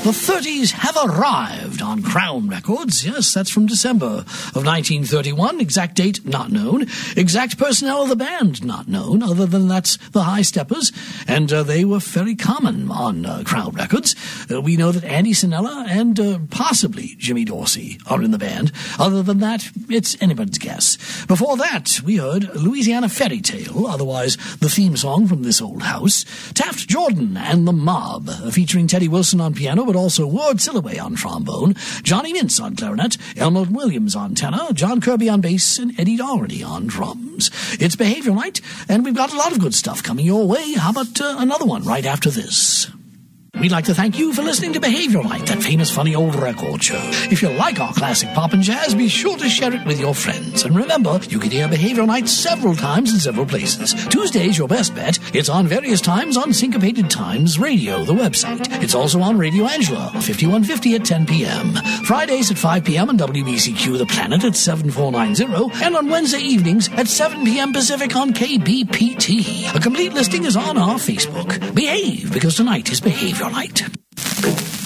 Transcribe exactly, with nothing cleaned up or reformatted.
The thirties have arrived on Crown Records. Yes, that's from December of nineteen thirty-one. Exact date, not known. Exact personnel of the band, not known, other than that's the High Steppers. And uh, they were very common on uh, Crown Records. Uh, we know that Andy Sinella and uh, possibly Jimmy Dorsey are in the band. Other than that, it's anybody's guess. Before that, we heard Louisiana Fairy Tale, otherwise the theme song from This Old House. Taft Jordan and the Mob, uh, featuring Teddy Wilson on piano, but also Ward Silloway on trombone, Johnny Mintz on clarinet, Elmore Williams on tenor, John Kirby on bass, and Eddie Doherty on drums. It's Behavior Night, and we've got a lot of good stuff coming your way. How about uh, another one right after this? We'd like to thank you for listening to Behavior Night, that famous funny old record show. If you like our classic pop and jazz, be sure to share it with your friends. And remember, you can hear Behavior Night several times in several places. Tuesday's your best bet. It's on various times on Syncopated Times Radio, the website. It's also on Radio Angela, fifty-one fifty at ten p.m. Fridays at five p.m. on W B C Q The Planet at seven four nine zero. And on Wednesday evenings at seven p.m. Pacific on K B P T. A complete listing is on our Facebook. Behave, because tonight is Behavior Night.